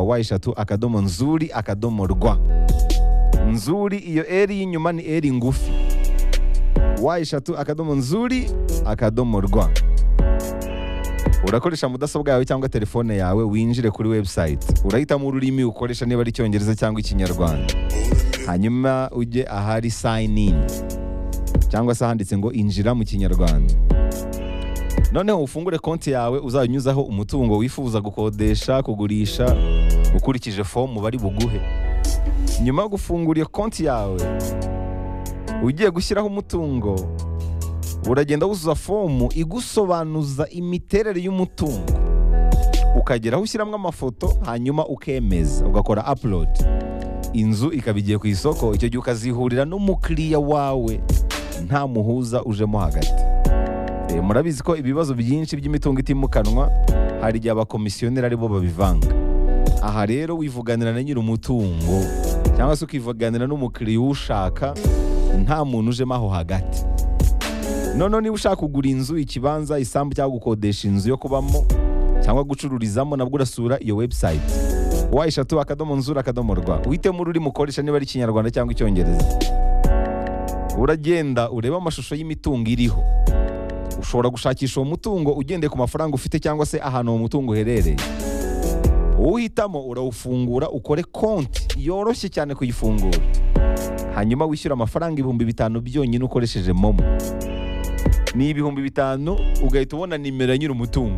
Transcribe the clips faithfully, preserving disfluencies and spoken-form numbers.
wa eshatu akadomo nzuri akadomo rwa. Nzuri iyo eri y'inyuma ni eri ngufi. wa eshatu akadomo nzuri akadomo rwa. Urakoresha mudasobwa yawe cyangwa telefone yawe winjire kuri website. Urahitamo ururimi ukoresha niba ari icyongereza cyangwa ikinyarwanda. Hanyuma ujye ahari sign in. Cyangwa se handitse ngo injira mu kinyarwanda. Noneho ufungure konti yawe uzanyuzaho umutungo wifuza gukodesha, kugurisha ukurikije form bari buguhe. Nyuma yo gufungura iyo konti yawe ugiye gushyiraho umutungo, uragenda wuzuza fomu igusobanuza imiterere y'umutungo, ukagera aho ushyiramo amafoto, hanyuma ukemeza ugakora upload. Inzu ikaba igiye ku isoko, icyo gihe ukazihurira n'umukiriya wawe nta muhuza ujemo hagati. E, murabizi ko ibibazo byinshi by'imitungo itimukanwa hari igihe abakomisiyoneri aribo babivanga. Aha rero wivuganira na nyiri umutungo cyangwa se ukivuganira n'umukiriya ushaka, nta muntu ujemo aho hagati. Noneho niba ushaka kugura inzu, ikibanza, isambu cyangwa gukodesha inzu yo kubamo cyangwa gucururizamo, nabwo urasura iyo website wa eshatu akadomo nzuri akadomo rwa. Uhitemo ururimi ukoresha niba ari ikinyarwanda cyangwa icyongereza. Uragenda ureba amashusho y'imitungo iriho. Ushobora gushakisha uwo mutungo ugendeye ku mafaranga ufite cyangwa se ahantu uwo mutungo uherereye. Uhitamo urawufungura, ukore konti yoroshye cyane kuyifungura. Hanyuma wishyura amafaranga ibihumbi bitanu byonyine ukoresheje momo. Ni ibihumbi bitanu ugahita ubona nimero ya nyiri umutungo.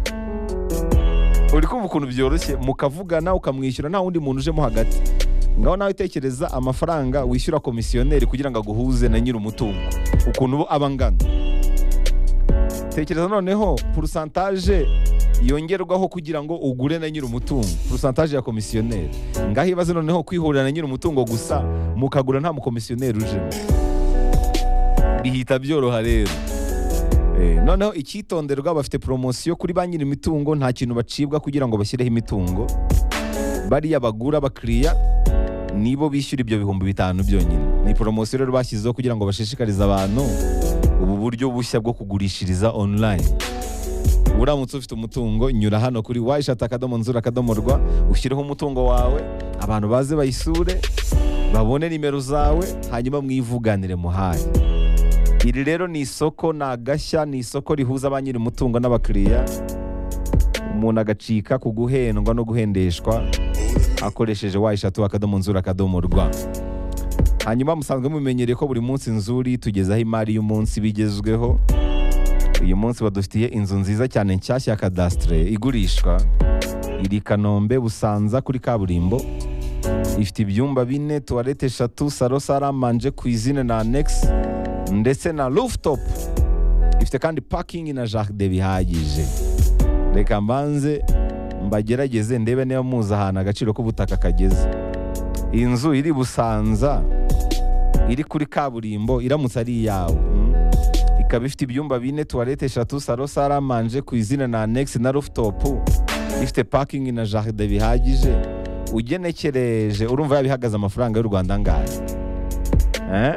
Uri kumva ukuntu byoroshye, mukavugana ukamwishyura nta wundi muntu ujemo hagati. Ngaho nawe tekereza amafaranga wishyura komisiyoneri kugira ngo aguhuze na nyiri umutungo, ukuntu aba angana. Tekereza noneho pourcentage yongerwaho kugira ngo ugure na nyiri umutungo, pourcentage ya komisiyoneri. Ngaho ibaze noneho kwihurira na nyiri umutungo gusa mukagura nta mukomisiyoneri ujemo. Bihita byoroha rero. Eh, noneho icyitonderwa, bafite promosiyo kuri ba nyiri imitungo, nta kintu bacibwa kugira ngo bashyireho imitungo. Bariya bagura abakiriya nibo bishyura ibyo bihumbi bitanu byonyine. Ni promosiyo rero bashyizeho kugira ngo bashishikarize abantu ubu buryo bushya bwo kugurishiriza online. Uramutse ufite umutungo, nyura hano kuri wa eshatu akadomo nzuri akadomo rwa, ushyireho umutungo wawe, abantu baze bayisure, babone nimero zawe, hanyuma mwivuganire muhaye. Iri rero ni isoko, ni agashya, ni isoko rihuza ba nyiri umutungo n'abakiriya. Umuntu agacika ku guhendwa no guhendeshwa akoresheje wa eshatu akadomo nzuri akadomo rwa. Hanyuma musanzwe mumenyereye ko buri munsi Nzuri tugezaho imari y'umunsi bigezweho. Uyu munsi badufitiye inzu nziza cyane nshyashya ya kadastre igurishwa. Iri Kanombe Busanza kuri kaburimbo. Ifite ibyumba bine, toilette eshatu, salo saramanje, cuisine na annex ndetse na rooftop. Ifite kandi parking na jardin bihagije. Reka mbanze mbagerageze ndebe niba muzi ahantu agaciro k'ubutaka kageze. Iyi nzu iri Busanza, iri kuri kaburimbo, iramutse ari iyawe. Ikaba ifite ibyumba bine, toilette eshatu, salo saramanje, cuisine na annex na rooftop. Ifite parking na jardin bihagije. Ugenekereje urumva yabihagaze amafaranga y'u Rwanda angahe? Eh?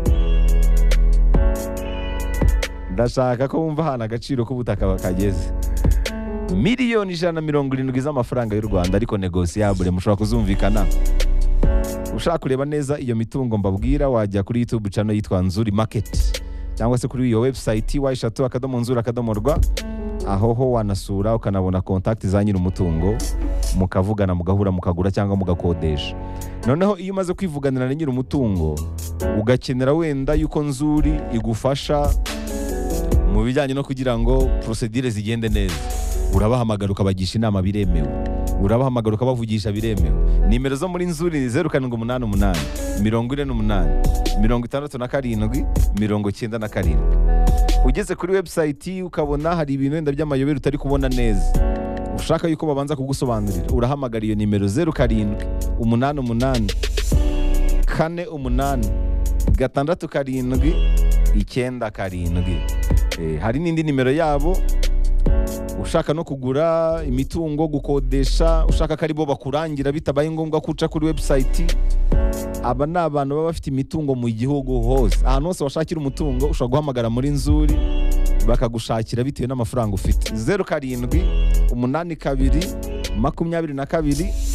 Ndashaka ko wumva ahantu agaciro k'ubutaka kageze. Miliyoni ijana na mirongo irindwi z'amafaranga y'u Rwanda, ariko negosiyabule, mushobora kuzumvikana. Ushaka kureba neza iyo mitungo mbabwira, wajya kuri YouTube channel yitwa Nzuri Market cyangwa se kuri iyo website wa eshatu akadomo nzuri akadomo rwa. Aho ho wanasura ukanabona contact za nyiri umutungo, mukavugana mugahura mukagura cyangwa mugakodesha. Noneho iyo umaze kwivuganira na nyiri umutungo, ugakenera wenda yuko Nzuri igufasha mu bijyanye no kugira ngo procedure zigende neza, urabahamagara ukabagisha inama, biremewe. Urabahamagara ukabavugisha, biremewe. Nimero zo muri Nzuri ni zeru karindwi umunani umunani mirongo ine n'umunani mirongo itandatu na karindwi mirongo icyenda na karindwi. Ugeze kuri website ukabona hari ibintu wenda by'amayobera utari kubona neza, ushaka yuko babanza kugusobanurira, urahamagara iyo nimero zeru karindwi umunani umunani kane umunani gatandatu karindwi icyenda karindwi. Eh, hari n'indi nimero yabo. Ushaka no kugura imitungo, gukodesha, ushaka ko aribo bakurangira bitabaye ngombwa kuca kuri website. Aba ni abantu baba bafite imitungo mu gihugu hose. Ahantu hose washakira umutungo ushobora guhamagara muri Nzuri bakagushakira bitewe n'amafaranga ufite. zeru karindwi umunani kabiri makumyabiri na kabiri